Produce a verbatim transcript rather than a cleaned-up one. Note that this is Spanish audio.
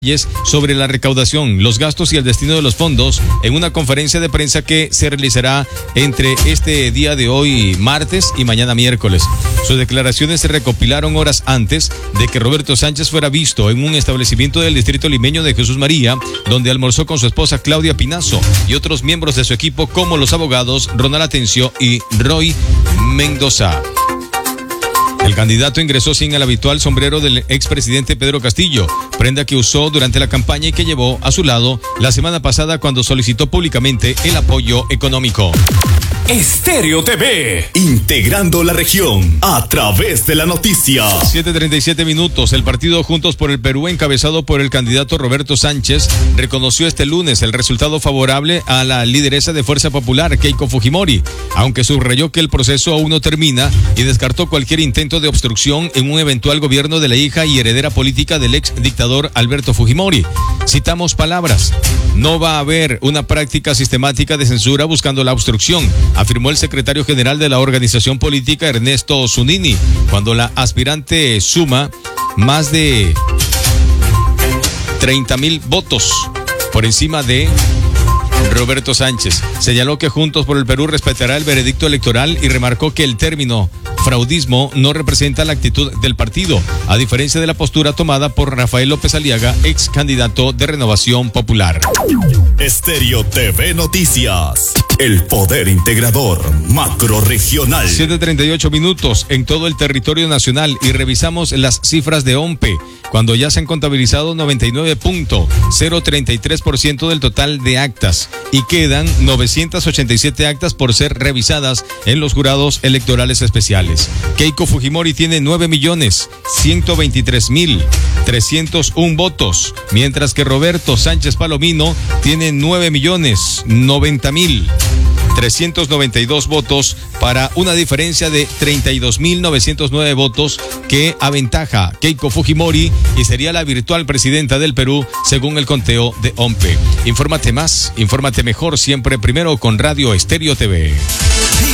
sobre la recaudación, los gastos y el destino de los fondos en una conferencia de prensa que se realizará entre este día de hoy martes y mañana miércoles. Sus declaraciones se recopilaron horas antes de que Roberto Sánchez fuera visto en un establecimiento del distrito limeño de Jesús María, donde almorzó con su esposa Claudia Pinazo y otros miembros de su equipo como los abogados Ronald Atencio y Roy Mendoza. El candidato ingresó sin el habitual sombrero del expresidente Pedro Castillo, prenda que usó durante la campaña y que llevó a su lado la semana pasada cuando solicitó públicamente el apoyo económico. Estéreo T V, integrando la región a través de la noticia. siete treinta y siete minutos. El partido Juntos por el Perú, encabezado por el candidato Roberto Sánchez, reconoció este lunes el resultado favorable a la lideresa de Fuerza Popular, Keiko Fujimori, aunque subrayó que el proceso aún no termina y descartó cualquier intento de obstrucción en un eventual gobierno de la hija y heredera política del ex dictador Alberto Fujimori. Citamos palabras: no va a haber una práctica sistemática de censura buscando la obstrucción, afirmó el secretario general de la organización política Ernesto Zunini, cuando la aspirante suma más de treinta mil votos por encima de Roberto Sánchez. Señaló que Juntos por el Perú respetará el veredicto electoral y remarcó que el término fraudismo no representa la actitud del partido, a diferencia de la postura tomada por Rafael López Aliaga, ex candidato de Renovación Popular. Estéreo T V Noticias, el poder integrador macrorregional. siete treinta y ocho minutos en todo el territorio nacional y revisamos las cifras de OMPE, cuando ya se han contabilizado noventa y nueve punto cero treinta y tres por ciento del total de actas y quedan novecientas ochenta y siete actas por ser revisadas en los jurados electorales especiales. Keiko Fujimori tiene nueve millones ciento veintitrés mil trescientos uno votos, mientras que Roberto Sánchez Palomino tiene nueve millones noventa mil trescientos noventa y dos votos, para una diferencia de treinta y dos mil novecientos nueve votos que aventaja Keiko Fujimori y sería la virtual presidenta del Perú según el conteo de OMPE. Infórmate más, infórmate mejor, siempre primero con Radio Estéreo T V.